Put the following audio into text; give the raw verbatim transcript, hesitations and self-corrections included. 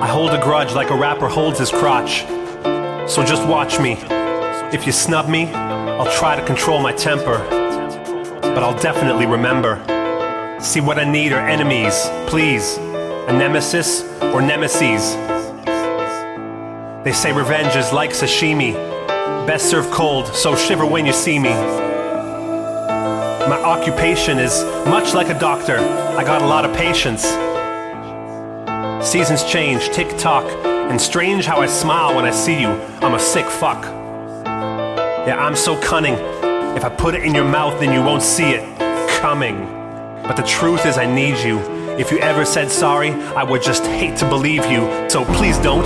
I hold a grudge like a rapper holds his crotch. So just watch me. If you snub me, I'll try to control my temper, but I'll definitely remember. See, what I need are enemies, please. A nemesis or nemesis. They say revenge is like sashimi, best served cold, so shiver when you see me. My occupation is much like a doctor. I got a lot of patience. Seasons change, tick-tock, and strange how I smile when I see you. I'm a sick fuck. Yeah, I'm so cunning. If I put it in your mouth, then you won't see it coming. But the truth is I need you. If you ever said sorry, I would just hate to believe you. So please don't.